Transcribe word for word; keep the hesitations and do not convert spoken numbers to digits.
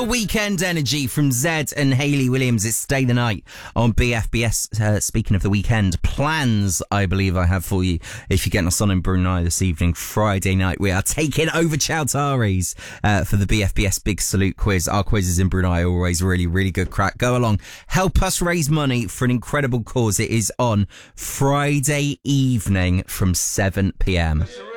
Weekend Energy from Zed and Hayley Williams. It's Stay the Night on B F B S. Uh, speaking of the weekend plans, I believe I have for you. If you're getting us on in Brunei this evening, Friday night, we are taking over Chowtaris uh, for the B F B S Big Salute quiz. Our quizzes in Brunei are always really, really good crack. Go along, help us raise money for an incredible cause. It is on Friday evening from seven p.m.